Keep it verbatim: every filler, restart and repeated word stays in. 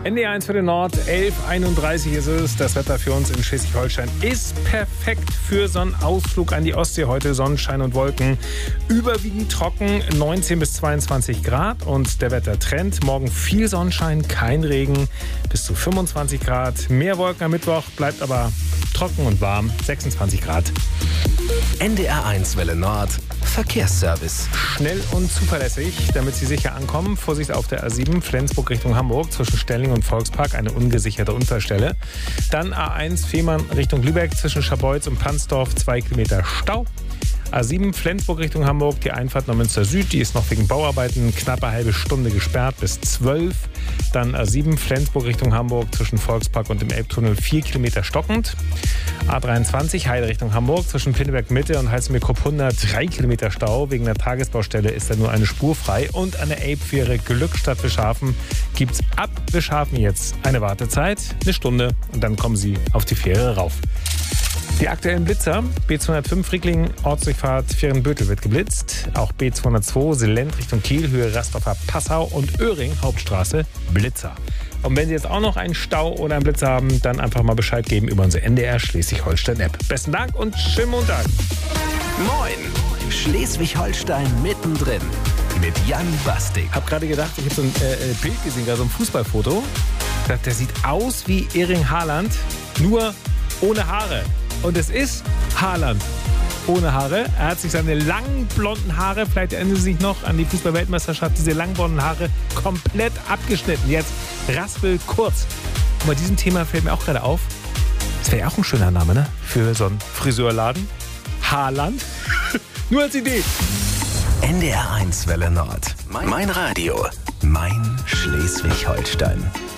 N D R eins für den Nord, elf Uhr einunddreißig ist es. Das Wetter für uns in Schleswig-Holstein ist perfekt für so einen Ausflug an die Ostsee. Heute Sonnenschein und Wolken. Überwiegend trocken, neunzehn bis zweiundzwanzig Grad. Und der Wettertrend, morgen viel Sonnenschein, kein Regen, bis zu fünfundzwanzig Grad. Mehr Wolken am Mittwoch, bleibt aber trocken und warm, sechsundzwanzig Grad. N D R eins Welle Nord, Verkehrsservice. Schnell und zuverlässig, damit Sie sicher ankommen. Vorsicht auf der A sieben, Flensburg Richtung Hamburg, zwischen Stelling und Volkspark, eine ungesicherte Unfallstelle. Dann A eins, Fehmarn Richtung Lübeck, zwischen Scharbeutz und Pansdorf, zwei Kilometer Stau. A sieben, Flensburg Richtung Hamburg, die Einfahrt Neumünster Süd, die ist noch wegen Bauarbeiten knappe halbe Stunde gesperrt bis zwölf. Dann A sieben, Flensburg Richtung Hamburg, zwischen Volkspark und dem Elbtunnel, vier Kilometer stockend. A dreiundzwanzig, Heide Richtung Hamburg, zwischen Pinneberg Mitte und Halsmir-Krupp hundert, drei Kilometer Stau. Wegen der Tagesbaustelle ist da nur eine Spur frei. Und an der Elbfähre Glückstadt Wischhafen gibt es ab Wischhafen jetzt eine Wartezeit, eine Stunde, und dann kommen Sie auf die Fähre rauf. Die aktuellen Blitzer: B zweihundertfünf Ricklingen, Ortsdurchfahrt Fehrenbötel wird geblitzt. Auch B zweihundertzwei Silent Richtung Kiel, Höhe Rastdorfer Passau und Öhring, Hauptstraße, Blitzer. Und wenn Sie jetzt auch noch einen Stau oder einen Blitzer haben, dann einfach mal Bescheid geben über unsere N D R Schleswig-Holstein-App. Besten Dank und schönen Montag. Moin, Schleswig-Holstein mittendrin mit Jan Bastik. Ich habe gerade gedacht, ich habe so ein äh, Bild gesehen, so ein Fußballfoto. Der sieht aus wie Erling Haaland, nur ohne Haare. Und es ist Haaland ohne Haare. Er hat sich seine langen blonden Haare, vielleicht erinnern Sie sich noch an die Fußball-Weltmeisterschaft, diese langen blonden Haare komplett abgeschnitten. Jetzt raspelt kurz. Und bei diesem Thema fällt mir auch gerade auf, das wäre ja auch ein schöner Name, ne? Für so einen Friseurladen. Haaland. Nur als Idee. N D R eins Welle Nord. Mein Radio. Mein Schleswig-Holstein.